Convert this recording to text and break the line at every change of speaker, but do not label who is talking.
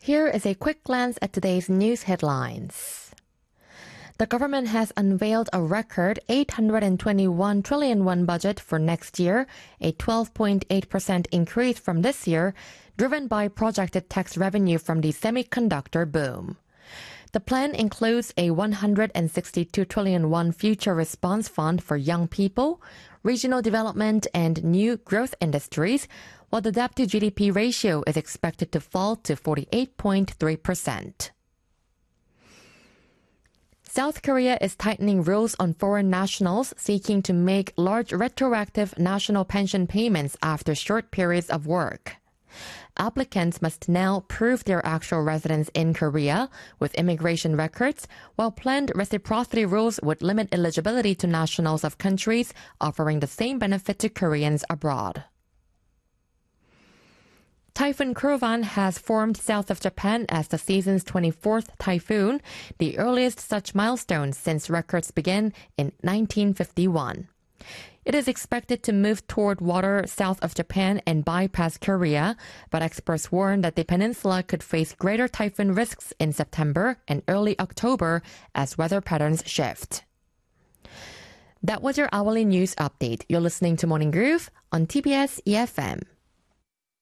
Here is a quick glance at today's news headlines. The government has unveiled a record 821 trillion won budget for next year, a 12.8% increase from this year, driven by projected tax revenue from the semiconductor boom. The plan includes a 162 trillion won future response fund for young people, regional development, and new growth industries, while the debt to GDP ratio is expected to fall to 48.3%. South Korea is tightening rules on foreign nationals seeking to make large retroactive national pension payments after short periods of work. Applicants must now prove their actual residence in Korea with immigration records, while planned reciprocity rules would limit eligibility to nationals of countries offering the same benefit to Koreans abroad. Typhoon Krovan has formed south of Japan as the season's 24th typhoon, the earliest such milestone since records began in 1951. It is expected to move toward water south of Japan and bypass Korea, but experts warn that the peninsula could face greater typhoon risks in September and early October as weather patterns shift. That was your hourly news update. You're listening to Morning Groove on TBS EFM.